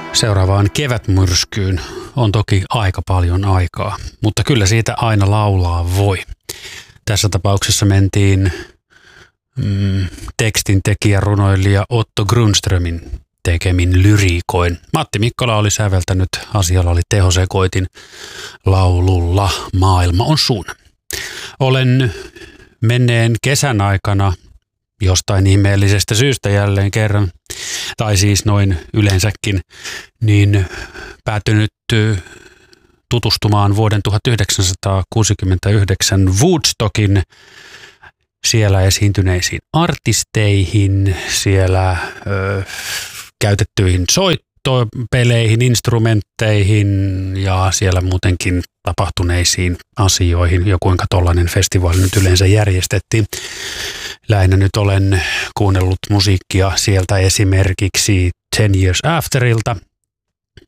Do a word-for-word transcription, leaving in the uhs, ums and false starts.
Seuraavaan kevätmyrskyyn on toki aika paljon aikaa, mutta kyllä siitä aina laulaa voi. Tässä tapauksessa mentiin mm, tekstintekijä, runoilija Otto Grundströmin tekemin lyriikoin. Matti Mikkola oli säveltänyt, asialla oli Teho Sekoitin laululla Maailma on sun. Olen menneen kesän aikana jostain ihmeellisestä syystä jälleen kerran, tai siis noin yleensäkin, niin päätynyt tutustumaan vuoden tuhatyhdeksänsataakuusikymmentäyhdeksän Woodstockin siellä esiintyneisiin artisteihin, siellä ö, käytettyihin soittopeleihin, instrumentteihin ja siellä muutenkin tapahtuneisiin asioihin, jo kuinka tollainen festivaali nyt yleensä järjestettiin. Lähinnä nyt olen kuunnellut musiikkia sieltä esimerkiksi Ten Years Afterilta,